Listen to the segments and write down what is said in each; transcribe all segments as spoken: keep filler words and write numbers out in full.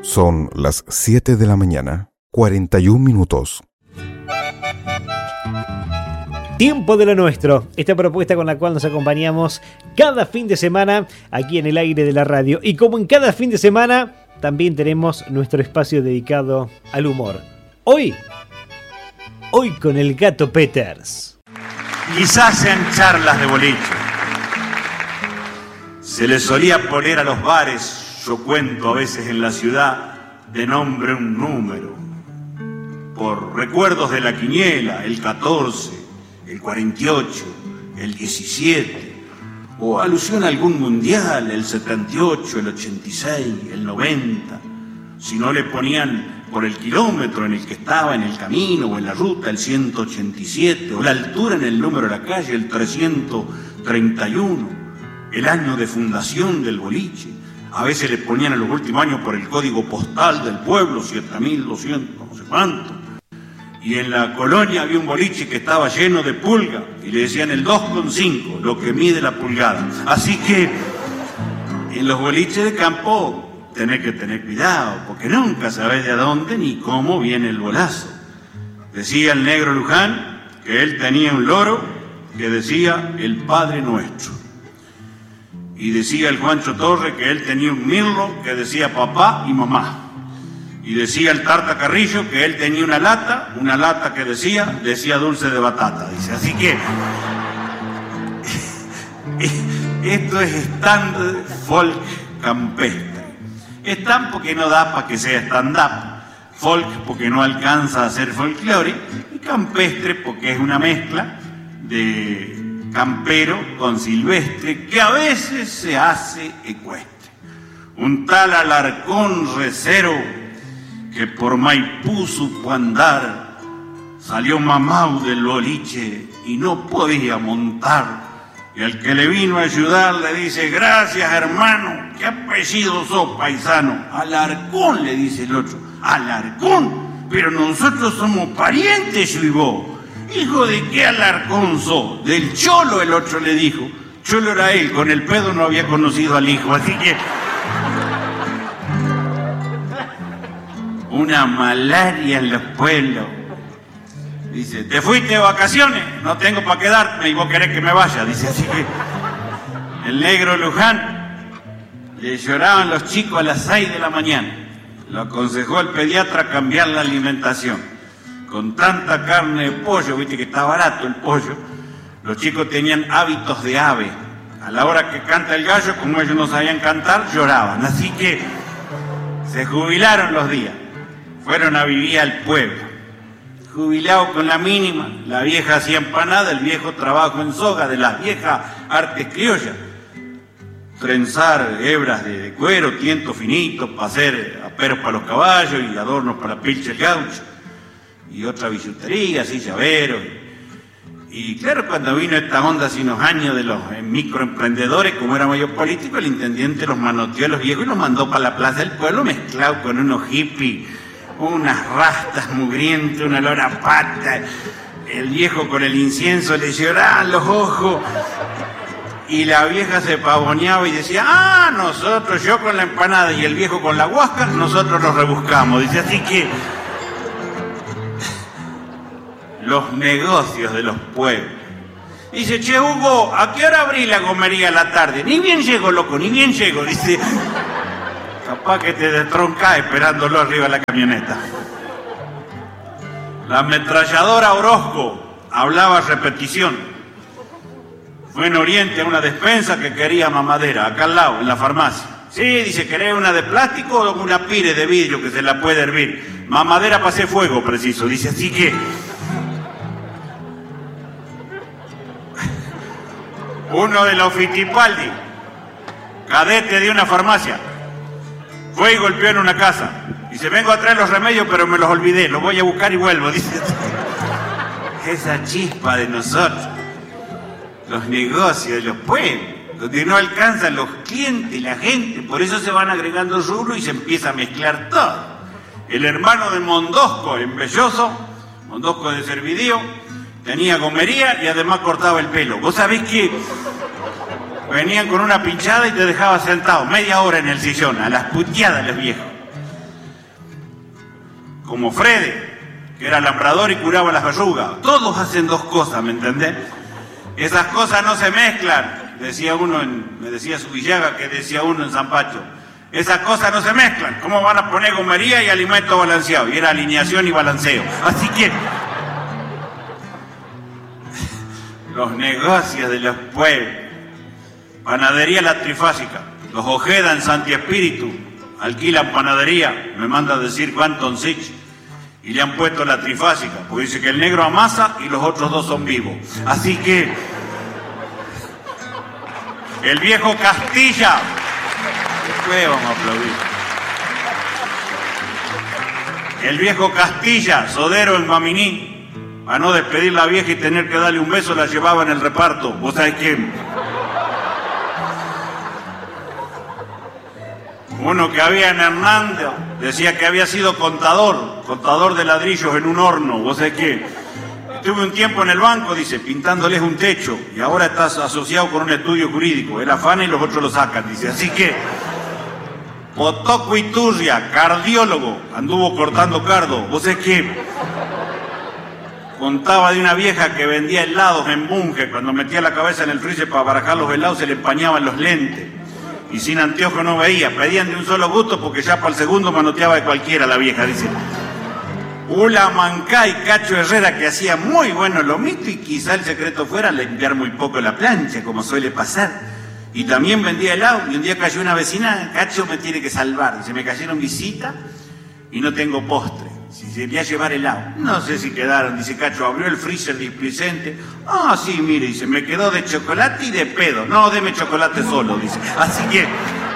Son las siete de la mañana, cuarenta y un minutos. Tiempo de lo nuestro, esta propuesta con la cual nos acompañamos cada fin de semana aquí en el aire de la radio. Y como en cada fin de semana, también tenemos nuestro espacio dedicado al humor. Hoy, hoy con el Gato Peters. Quizás en charlas de boliche se le solía poner a los bares, yo cuento a veces en la ciudad, de nombre un número, por recuerdos de la quiniela, el catorce, el cuarenta y ocho, el diecisiete, o alusión a algún mundial, el setenta y ocho, el ochenta y seis, el noventa. Si no, le ponían por el kilómetro en el que estaba en el camino o en la ruta, el ciento ochenta y siete, o la altura en el número de la calle, el trescientos treinta y uno, el año de fundación del boliche. A veces le ponían en los últimos años por el código postal del pueblo, siete mil doscientos, no sé cuánto. Y en la colonia había un boliche que estaba lleno de pulga, y le decían el dos coma cinco, lo que mide la pulgada. Así que en los boliches de campo tenés que tener cuidado, porque nunca sabés de a dónde ni cómo viene el bolazo. Decía el negro Luján que él tenía un loro que decía el Padre Nuestro. Y decía el Juancho Torre que él tenía un mirlo que decía papá y mamá. Y decía el Tarta Carrillo que él tenía una lata, una lata que decía, decía dulce de batata. Dice, así que esto es stand folk campestre. Stand porque no da para que sea stand-up. Folk porque no alcanza a ser folclore. Y campestre porque es una mezcla de campero con silvestre que a veces se hace ecuestre. Un tal Alarcón Recero que por Maipú supo andar, salió mamau del boliche y no podía montar. Y al que le vino a ayudar le dice, gracias hermano, ¿qué apellido sos, paisano? Alarcón, le dice el otro. Alarcón, pero nosotros somos parientes, yo y vos. Hijo de qué Alarcón sos, del Cholo, el otro le dijo. Cholo era él, con el pedo no había conocido al hijo, así que una malaria en los pueblos. Dice, ¿te fuiste de vacaciones? No tengo para quedarme y vos querés que me vaya. Dice, así que el negro Luján le lloraban los chicos a las seis de la mañana. Lo aconsejó el pediatra cambiar la alimentación. Con tanta carne de pollo, viste que está barato el pollo, los chicos tenían hábitos de ave. A la hora que canta el gallo, como ellos no sabían cantar, lloraban. Así que se jubilaron los días. Fueron a vivir al pueblo. Jubilado con la mínima, la vieja hacía empanada, el viejo trabajo en soga, de las viejas artes criollas. Trenzar hebras de, de cuero, tiento finito, para hacer aperos para los caballos y adornos para pilche el gaucho. Y otra billutería, así llaveros. Y claro, cuando vino esta onda hace unos años de los eh, microemprendedores, como era mayor político, el intendente los manoteó a los viejos y los mandó para la plaza del pueblo mezclado con unos hippies, unas rastas mugrientas, una olor a pata. El viejo con el incienso le lloraban los ojos. Y la vieja se pavoneaba y decía, ah, nosotros, yo con la empanada y el viejo con la huasca, nosotros nos rebuscamos. Dice, así que los negocios de los pueblos. Dice, che, Hugo, ¿a qué hora abrí la gomería a la tarde? Ni bien llego, loco, ni bien llego. Dice, capaz que te destronca esperándolo arriba de la camioneta. La ametralladora Orozco hablaba a repetición. Fue en Oriente a una despensa que quería mamadera, acá al lado, en la farmacia. Sí, dice, ¿querés una de plástico o una pire de vidrio que se la puede hervir? Mamadera para hacer fuego, preciso. Dice, así que uno de los Fittipaldi, cadete de una farmacia, fue y golpeó en una casa. Dice, vengo a traer los remedios, pero me los olvidé, los voy a buscar y vuelvo. Dice, esa chispa de nosotros, los negocios de los pueblos, donde no alcanzan los clientes, la gente, por eso se van agregando rubros y se empieza a mezclar todo. El hermano de Mondosco, en Belloso, Mondosco de Servidío, tenía gomería y además cortaba el pelo. Vos sabés que venían con una pinchada y te dejaba sentado media hora en el sillón, a las puteadas los viejos. como Frede, que era labrador y curaba las verrugas. Todos hacen dos cosas, ¿me entendés? Esas cosas no se mezclan, decía uno, en, me decía su Villaga, que decía uno en San Pacho. Esas cosas no se mezclan. ¿Cómo van a poner gomería y alimento balanceado? Y era alineación y balanceo. Así que los negocios de los pueblos. Panadería La Trifásica. Los Ojeda en Santi Espíritu alquilan panadería. Me manda a decir Quantum Six. Y le han puesto La Trifásica. Porque dice que el negro amasa y los otros dos son vivos. Así que el viejo Castilla. Después vamos a aplaudir. El viejo Castilla, sodero en Maminí, a no despedir la vieja y tener que darle un beso, la llevaba en el reparto. ¿Vos sabés quién? Uno que había en Hernández decía que había sido contador, contador de ladrillos en un horno. ¿Vos sabés qué? Estuve un tiempo en el banco, dice, pintándoles un techo, y ahora estás asociado con un estudio jurídico. Él afana y los otros lo sacan, dice. Así que Potoco Iturria, cardiólogo, anduvo cortando cardo. ¿Vos sabés qué? Contaba de una vieja que vendía helados en Bunge. Cuando metía la cabeza en el freezer para barajar los helados se le empañaban los lentes. Y sin anteojo no veía. Pedían de un solo gusto porque ya para el segundo manoteaba de cualquiera la vieja, dice. Ula Mancay, Cacho Herrera, que hacía muy bueno lomito y quizá el secreto fuera limpiar muy poco la plancha, como suele pasar. Y también vendía helado, y un día cayó una vecina, Cacho me tiene que salvar. Dice, me cayeron visitas y no tengo postre. Si se voy a llevar helado. No sé si quedaron. Dice Cacho, abrió el freezer displicente. Ah, sí, mire, dice, me quedó de chocolate y de pedo. No, deme chocolate solo, dice. Así que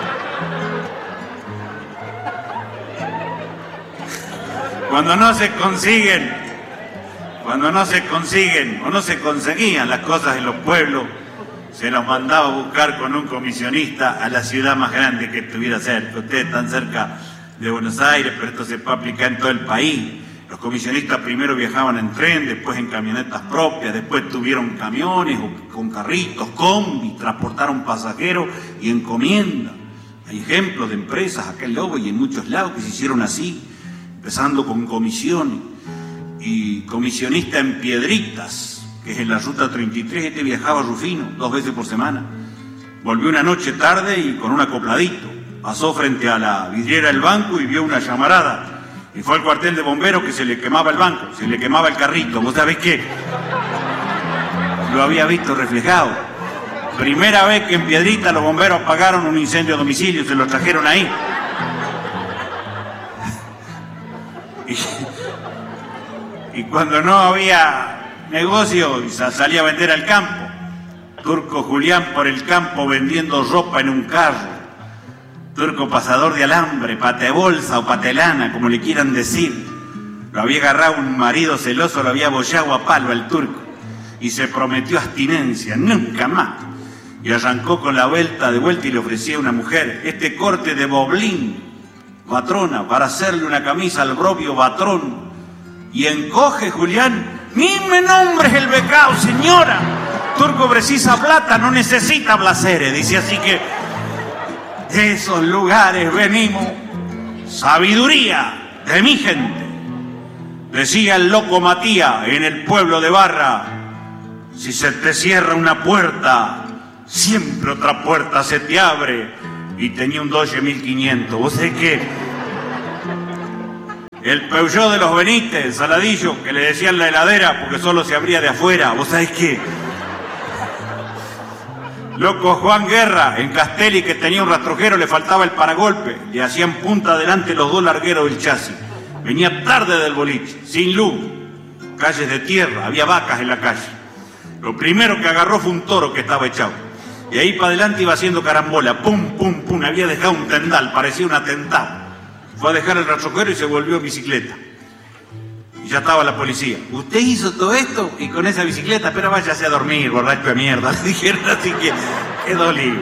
cuando no se consiguen, cuando no se consiguen o no se conseguían las cosas en los pueblos, se los mandaba a buscar con un comisionista a la ciudad más grande que estuviera cerca. Ustedes están cerca de Buenos Aires, pero esto se puede aplicar en todo el país. Los comisionistas primero viajaban en tren, después en camionetas propias, después tuvieron camiones o con carritos, combi, transportaron pasajeros y encomiendas. Hay ejemplos de empresas acá en Lobo y en muchos lados que se hicieron así, empezando con comisiones. Y comisionista en Piedritas, que es en la ruta treinta y tres, este viajaba a Rufino dos veces por semana. Volvió una noche tarde y con un acopladito. Pasó frente a la vidriera del banco y vio una llamarada. Y fue al cuartel de bomberos que se le quemaba el banco, se le quemaba el carrito. ¿Vos sabés qué? Lo había visto reflejado. Primera vez que en Piedrita los bomberos apagaron un incendio a domicilio, se lo trajeron ahí. Y, y cuando no había negocio, salía a vender al campo. Turco Julián por el campo vendiendo ropa en un carro. Turco pasador de alambre, patebolsa o patelana, como le quieran decir. Lo había agarrado un marido celoso, lo había bollado a palo al turco. Y se prometió abstinencia, nunca más. Y arrancó con la vuelta de vuelta y le ofrecía a una mujer este corte de boblín, patrona, para hacerle una camisa al propio patrón. Y encoge Julián. Ni me nombres el becao, señora. Turco precisa plata, no necesita placeres. Dice, así que de esos lugares venimos. Sabiduría de mi gente. Decía el loco Matías en el pueblo de Barra. Si se te cierra una puerta, siempre otra puerta se te abre. Y tenía un Dodge mil quinientos. ¿Vos sabés qué? El Peugeot de los Benítez, Saladillo, que le decían la heladera porque solo se abría de afuera. ¿Vos sabés qué? Loco Juan Guerra, en Castelli, que tenía un rastrojero, le faltaba el paragolpe. Le hacían punta adelante los dos largueros del chasis. Venía tarde del boliche, sin luz. Calles de tierra, había vacas en la calle. Lo primero que agarró fue un toro que estaba echado. Y ahí para adelante iba haciendo carambola. Pum, pum, pum. Había dejado un tendal, parecía un atentado. Fue a dejar el rastrojero y se volvió en bicicleta. Y ya estaba la policía. Usted hizo todo esto y con esa bicicleta, pero váyase a dormir, borracho de mierda. Le dijeron, así que quedó libre.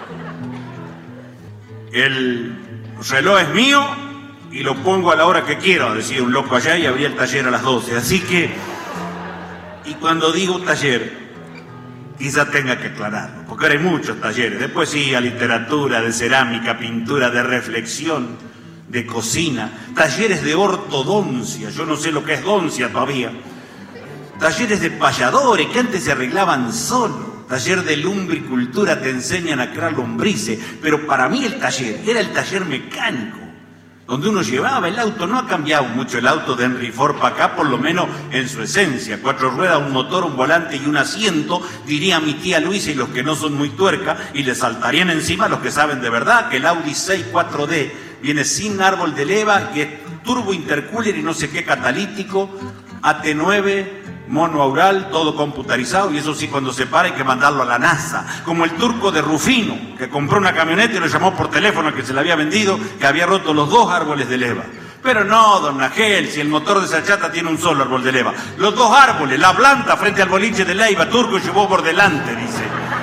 El reloj es mío y lo pongo a la hora que quiero, decía un loco allá, y abría el taller a las doce. Así que, y cuando digo taller, quizá tenga que aclararlo, porque ahora hay muchos talleres de poesía, literatura, de cerámica, pintura, de reflexión, de cocina, talleres de ortodoncia, yo no sé lo que es doncia todavía, talleres de payadores que antes se arreglaban solo, taller de lumbricultura, te enseñan a crear lombrices, pero para mí el taller era el taller mecánico, donde uno llevaba el auto. No ha cambiado mucho el auto de Henry Ford para acá, por lo menos en su esencia. Cuatro ruedas, un motor, un volante y un asiento, diría mi tía Luisa, y los que no son muy tuerca, y le saltarían encima los que saben de verdad que el Audi seis cuatro D viene sin árbol de leva, que es turbo intercooler y no sé qué catalítico, A T nueve, mono aural, todo computarizado, y eso sí, cuando se para hay que mandarlo a la NASA, como el turco de Rufino, que compró una camioneta y lo llamó por teléfono al que se le había vendido, que había roto los dos árboles de leva. Pero no, don Nagel, si el motor de esa chata tiene un solo árbol de leva. Los dos árboles, la planta frente al boliche de Leiva, turco llevó por delante, dice.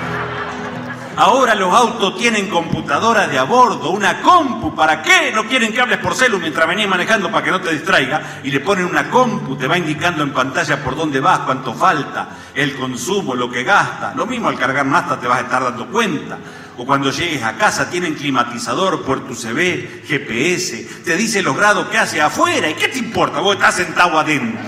Ahora los autos tienen computadora de a bordo, una compu. ¿Para qué? No quieren que hables por celu mientras venís manejando para que no te distraiga. Y le ponen una compu, te va indicando en pantalla por dónde vas, cuánto falta, el consumo, lo que gasta. Lo mismo al cargar nafta te vas a estar dando cuenta. O cuando llegues a casa tienen climatizador, puerto U S B, G P S. Te dice los grados que hace afuera. ¿Y qué te importa? Vos estás sentado adentro.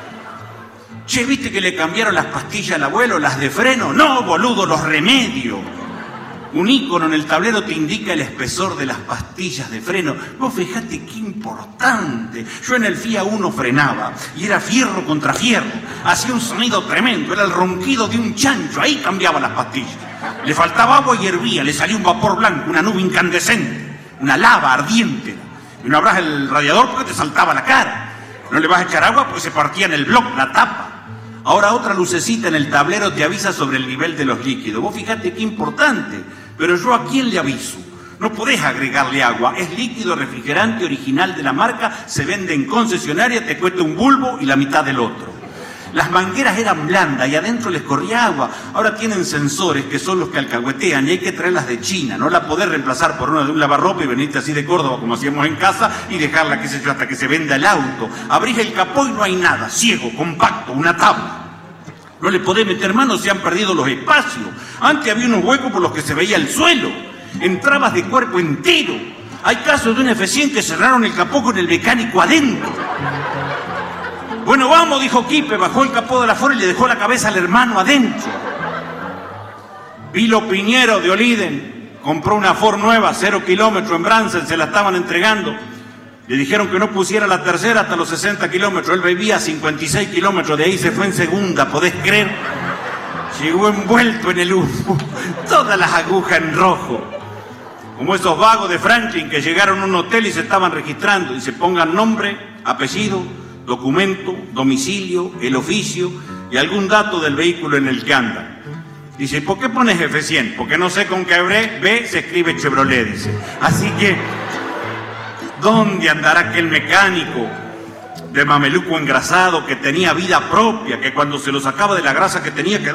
Che, ¿viste que le cambiaron las pastillas al abuelo, las de freno? No, boludo, los remedios. Un ícono en el tablero te indica el espesor de las pastillas de freno. Vos fijate qué importante. Yo en el Fiat uno frenaba y era fierro contra fierro. Hacía un sonido tremendo, era el ronquido de un chancho. Ahí cambiaba las pastillas. Le faltaba agua y hervía, le salía un vapor blanco, una nube incandescente, una lava ardiente. Y no abras el radiador porque te saltaba la cara. No le vas a echar agua porque se partía en el bloque, la tapa. Ahora otra lucecita en el tablero te avisa sobre el nivel de los líquidos. Vos fijate qué importante. Pero yo ¿a quién le aviso? No podés agregarle agua. Es líquido refrigerante original de la marca, se vende en concesionaria, te cuesta un bulbo y la mitad del otro. Las mangueras eran blandas y adentro les corría agua. Ahora tienen sensores que son los que alcahuetean y hay que traerlas de China. No la podés reemplazar por una de un lavarropa y venirte así de Córdoba como hacíamos en casa y dejarla, qué sé yo, hasta que se venda el auto. Abrís el capó y no hay nada, ciego, compacto, una tabla. No le podés meter mano, se han perdido los espacios. Antes había unos huecos por los que se veía el suelo. Entrabas de cuerpo entero. Hay casos de un F cien que cerraron el capó con el mecánico adentro. Bueno, vamos, dijo Quipe, bajó el capó de la Ford y le dejó la cabeza al hermano adentro. Vilo Piñero de Oliden compró una Ford nueva, cero kilómetros en Bransen, se la estaban entregando. Le dijeron que no pusiera la tercera hasta los sesenta kilómetros. Él vivía a cincuenta y seis kilómetros, de ahí se fue en segunda, ¿podés creer? Llegó envuelto en el humo, todas las agujas en rojo. Como esos vagos de Franklin que llegaron a un hotel y se estaban registrando. Y se pongan nombre, apellido, documento, domicilio, el oficio y algún dato del vehículo en el que andan. Dice, ¿por qué pones F cien? Porque no sé con qué B se escribe Chevrolet, dice. Así que, ¿dónde andará aquel mecánico de mameluco engrasado que tenía vida propia, que cuando se lo sacaba de la grasa que tenía que